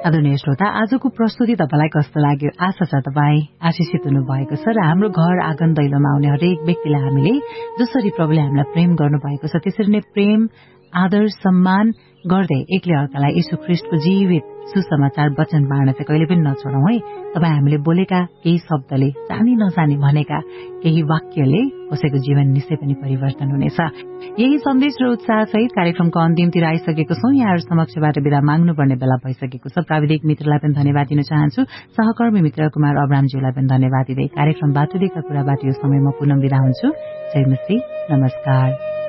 आदरणीय श्रोता, आजको प्रस्तुति तपाईलाई कस्तो लाग्यो? आशा छ तपाईँ आशिषित हुनुभएको छ र हाम्रो घर आँगन दैलोमा आउने हरेक व्यक्तिलाई हामीले जसरी प्रभुले हामीलाई प्रेम गर्नुभएको छ त्यसरी नै प्रेम, आदर, सम्मान गर्दै एकले अर्कालाई यीशु ख्रीष्टको जीवित सुसमाचार वचन बाँड्न चाहिँ कहिले पनि नछोडौं है। तपाईँ हामीले बोलेका केही शब्दले, जानी नजानी भनेका केही वाक्यले कसैको जीवन निश्चय पनि परिवर्तन हुनेछ। यही सन्देश र उत्साह सहित कार्यक्रमको अन्तिमतिर आइसकेको छौं। यहाँहरू समक्षबाट बिदा माग्नुपर्ने बेला भइसकेको छ। प्राविधिक मित्रलाई पनि धन्यवाद दिन चाहन्छु। सहकर्मी मित्र कुमार अब्रामज्यूलाई पनि धन्यवाद दिँदै कार्यक्रम बाटुदेखा कुरा बाटो यो समयमा पुनः बिदा हुन्छु। जय मसीह, नमस्कार।